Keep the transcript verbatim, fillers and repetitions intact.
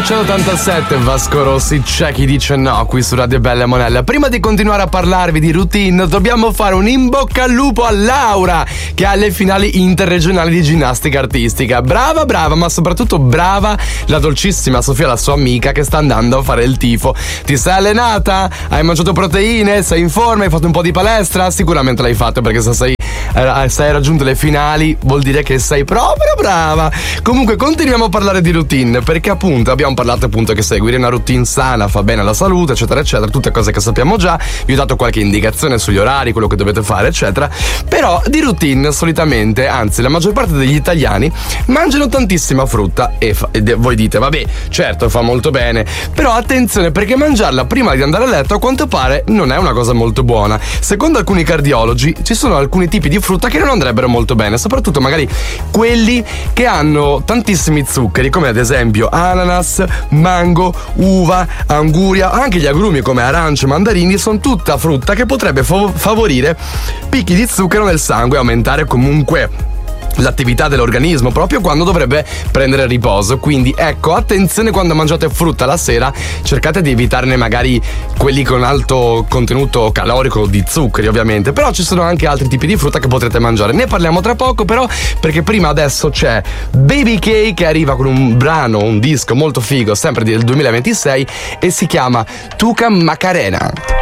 millenovecentonottantasette, Vasco Rossi, c'è chi dice no qui su Radio Bella e Monella. Prima di continuare a parlarvi di routine dobbiamo fare un in bocca al lupo a Laura che ha le finali interregionali di ginnastica artistica. Brava, brava, ma soprattutto brava la dolcissima Sofia, la sua amica, che sta andando a fare il tifo. Ti sei allenata? Hai mangiato proteine? Sei in forma? Hai fatto un po' di palestra? Sicuramente l'hai fatto, perché se sei se hai raggiunto le finali vuol dire che sei proprio brava. Comunque continuiamo a parlare di routine, perché appunto abbiamo parlato appunto che seguire una routine sana fa bene alla salute, eccetera eccetera, tutte cose che sappiamo già. Vi ho dato qualche indicazione sugli orari, quello che dovete fare, eccetera. Però di routine solitamente, anzi la maggior parte degli italiani mangiano tantissima frutta e, fa- e de- voi dite vabbè, certo fa molto bene, però attenzione, perché mangiarla prima di andare a letto a quanto pare non è una cosa molto buona. Secondo alcuni cardiologi ci sono alcuni tipi di frutta che non andrebbero molto bene, soprattutto magari quelli che hanno tantissimi zuccheri, come ad esempio ananas, mango, uva, anguria. Anche gli agrumi come arance, mandarini sono tutta frutta che potrebbe fav- favorire picchi di zucchero nel sangue e aumentare comunque l'attività dell'organismo proprio quando dovrebbe prendere riposo. Quindi ecco, attenzione quando mangiate frutta la sera, cercate di evitarne magari quelli con alto contenuto calorico di zuccheri, ovviamente. Però ci sono anche altri tipi di frutta che potrete mangiare, ne parliamo tra poco però, perché prima adesso c'è Baby K che arriva con un brano, un disco molto figo, sempre del duemilaventisei, e si chiama Tuca Macarena.